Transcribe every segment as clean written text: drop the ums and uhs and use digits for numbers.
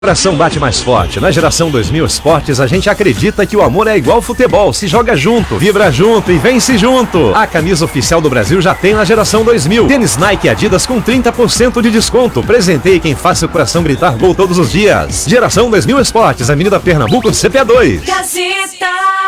Coração bate mais forte. Na Geração 2000 Esportes, a gente acredita que o amor é igual futebol. Se joga junto, vibra junto e vence junto. A camisa oficial do Brasil já tem na Geração 2000. Tênis Nike e Adidas com 30% de desconto. Presenteie quem faz seu coração gritar gol todos os dias. Geração 2000 Esportes, Avenida Pernambuco, CPA2. Gazeta.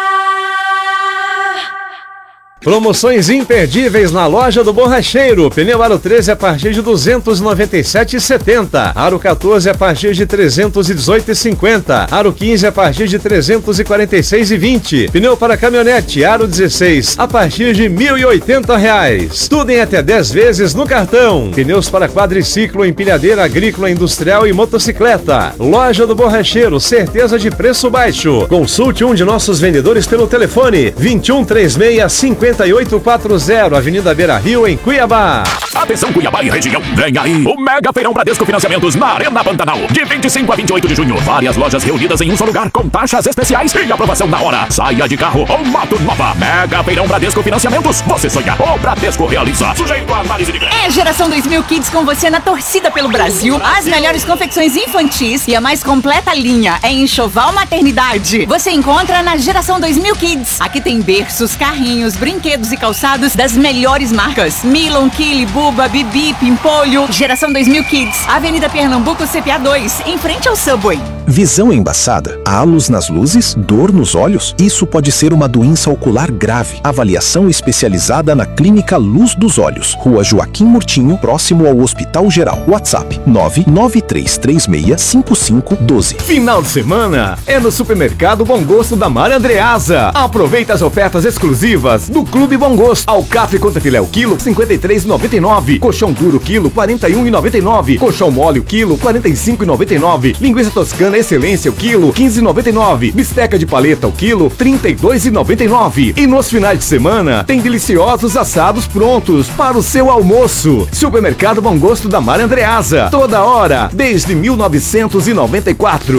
Promoções imperdíveis na loja do Borracheiro. Pneu Aro 13 a partir de R$ 297,70. Aro 14 a partir de R$ 318,50. Aro 15 a partir de R$ 346,20. Pneu para caminhonete Aro 16 a partir de R$ 1.080. Tudo em até 10 vezes no cartão. Pneus para quadriciclo, empilhadeira agrícola, industrial e motocicleta. Loja do Borracheiro, certeza de preço baixo. Consulte um de nossos vendedores pelo telefone 2136 5840, Avenida Beira Rio, em Cuiabá. Atenção Cuiabá e região, vem aí o Mega Feirão Bradesco Financiamentos na Arena Pantanal, de 25 a 28 de junho. Várias lojas reunidas em um só lugar, com taxas especiais e aprovação na hora. Saia de carro ou moto nova. Mega Feirão Bradesco Financiamentos, você sonha, o Bradesco realiza. Sujeito a análise de crédito. É Geração 2000 Kids com você na torcida pelo Brasil. As melhores confecções infantis e a mais completa linha é enxoval maternidade. Você encontra na Geração 2000 Kids. Aqui tem berços, carrinhos, brinquedos e calçados das melhores marcas. Milon, Kili, Buba, Bibi, Pimpolho. Geração 2000 Kids, Avenida Pernambuco, CPA2, em frente ao Subway. Visão embaçada, halos nas luzes, dor nos olhos? Isso pode ser uma doença ocular grave. Avaliação especializada na Clínica Luz dos Olhos, Rua Joaquim Murtinho, próximo ao Hospital Geral. WhatsApp 993365512. Final de semana é no Supermercado Bom Gosto da Maria Andreasa. Aproveita as ofertas exclusivas do Clube Bom Gosto. Alcatra contra filé o quilo, R$ 53,99. Colchão duro quilo, R$ 41,99. Colchão mole o quilo, R$ 45,99. Linguiça toscana excelência o quilo, R$ 15,99. Bisteca de paleta o quilo, R$ 32,99. E nos finais de semana tem deliciosos assados prontos para o seu almoço. Supermercado Bom Gosto da Maria Andreasa. Toda hora, desde 1994.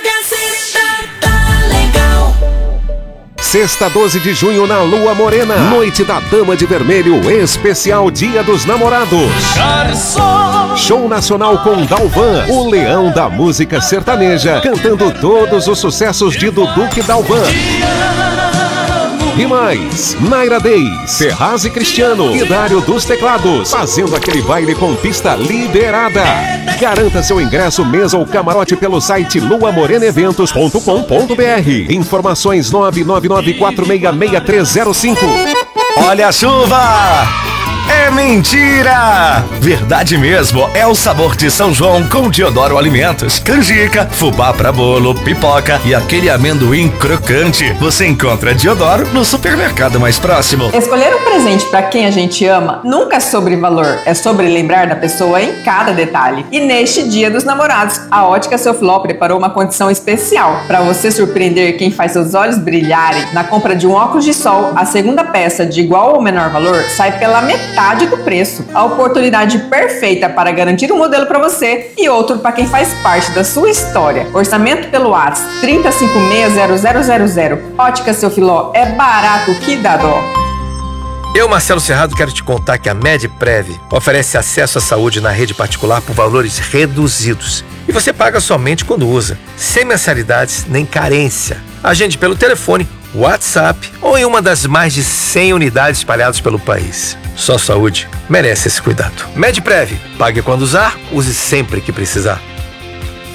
Sexta, 12 de junho na Lua Morena. Noite da Dama de Vermelho, especial Dia dos Namorados. Garçom. Show nacional com Dalvan, o leão da música sertaneja, cantando todos os sucessos de Dudu e Dalvan. E mais, Naira Days, Ferraz e Cristiano, e Dário dos Teclados, fazendo aquele baile com pista liberada. Garanta seu ingresso, mesa ou camarote pelo site luamorenaeventos.com.br. Informações 999466305. Olha a chuva! É mentira! Verdade mesmo, é o sabor de São João com Diodoro Alimentos. Canjica, fubá pra bolo, pipoca e aquele amendoim crocante. Você encontra Diodoro no supermercado mais próximo. Escolher um presente pra quem a gente ama nunca é sobre valor, é sobre lembrar da pessoa em cada detalhe. E neste Dia dos Namorados, a Ótica Seu Filó preparou uma condição especial para você surpreender quem faz seus olhos brilharem. Na compra de um óculos de sol, a segunda peça de igual ou menor valor sai pela metade do preço. A oportunidade perfeita para garantir um modelo para você e outro para quem faz parte da sua história. Orçamento pelo WhatsApp 30560000. Ótica Seu Filó, é barato que dá dó. Eu, Marcelo Serrado, quero te contar que a Medprev oferece acesso à saúde na rede particular por valores reduzidos. E você paga somente quando usa, sem mensalidades nem carência. Agende pelo telefone, WhatsApp ou em uma das mais de 100 unidades espalhadas pelo país. Sua saúde merece esse cuidado. Medprev, pague quando usar, use sempre que precisar.